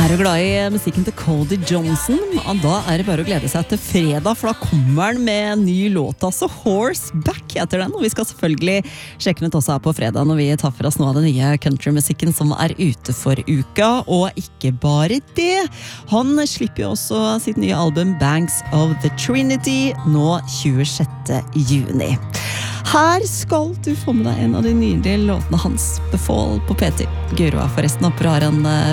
Du glad i musikken til Cody Johnson? Da det bare å glede seg til fredag, for da kommer han med en ny låt, altså Horseback heter den, og vi skal selvfølgelig sjekke den ut også her på fredag når vi tar for oss noe av den nye countrymusikken som ute for uka, og ikke bare det. Han slipper jo også sitt nye album Banks of the Trinity nå 26. juni. Her skal du få med deg en av de nydelige låtene hans, The Fall på P10. Guro forresten, håper du har en